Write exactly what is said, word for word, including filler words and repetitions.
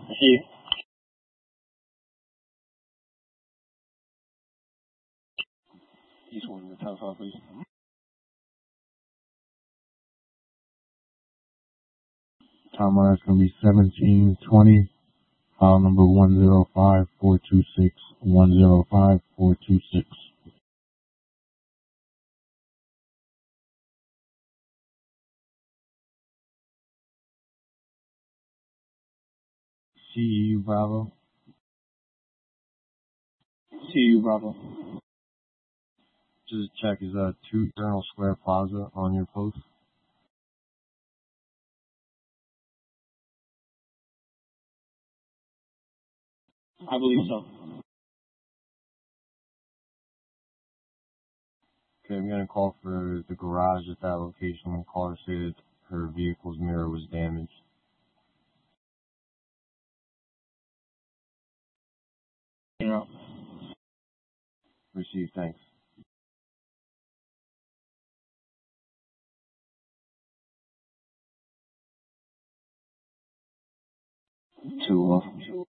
See, East one, the ten five, please. Timeline is going to be seventeen twenty, file number one zero five four two six, one zero five four two six. C E U Bravo. C U Bravo. Just check, is that two Journal Square Plaza on your post? I believe so. Okay, I'm going to call for the garage at that location. The caller said her vehicle's mirror was damaged. You know. Received, thanks. Two off.